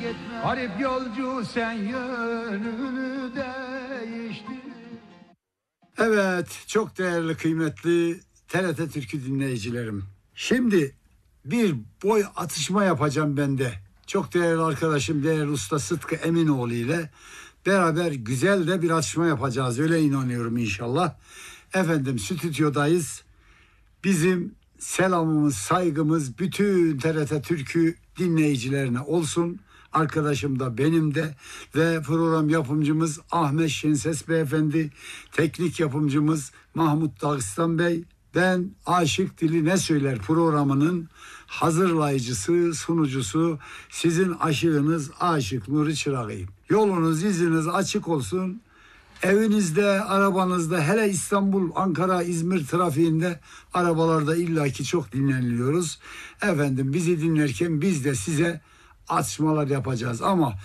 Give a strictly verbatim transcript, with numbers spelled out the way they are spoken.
Garip yolcu sen yönünü değiştir. Evet, çok değerli, kıymetli T R T Türkü dinleyicilerim. Şimdi bir boy atışma yapacağım ben de. Çok değerli arkadaşım, değerli usta Sıtkı Eminoğlu ile beraber güzel de bir atışma yapacağız. Öyle inanıyorum inşallah. Efendim, stüdyodayız. Bizim selamımız, saygımız bütün T R T Türkü dinleyicilerine olsun. Arkadaşım da benim de ve program yapımcımız Ahmet Şenses Beyefendi, teknik yapımcımız Mahmut Dağıstan Bey, ben Aşık Dili Ne Söyler programının hazırlayıcısı, sunucusu, sizin aşığınız Aşık Nuri Çırağı'yım. Yolunuz, iziniz açık olsun. Evinizde, arabanızda, hele İstanbul, Ankara, İzmir trafiğinde arabalarda illaki çok dinleniliyoruz. Efendim, bizi dinlerken biz de size atışmalar yapacağız ama